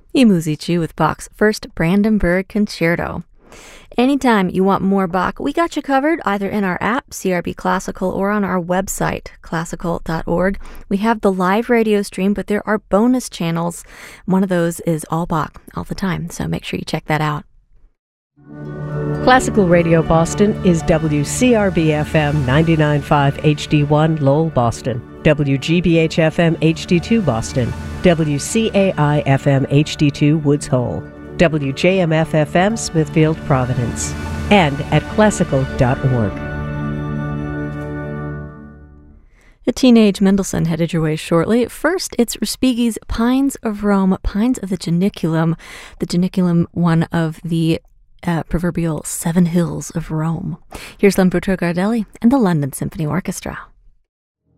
I Musici with Bach's first Brandenburg Concerto. Anytime you want more Bach, we got you covered either in our app, CRB Classical, or on our website, classical.org. We have the live radio stream, but there are bonus channels. One of those is all Bach, all the time, so make sure you check that out. Classical Radio Boston is WCRB-FM 99.5 HD1 Lowell, Boston, WGBH-FM HD2 Boston, WCAI-FM HD2 Woods Hole, WJMF-FM Smithfield, Providence, and at classical.org. A teenage Mendelssohn headed your way shortly. First, it's Respighi's Pines of Rome, Pines of the Janiculum, one of the proverbial seven hills of Rome. Here's Lamberto Gardelli and the London Symphony Orchestra.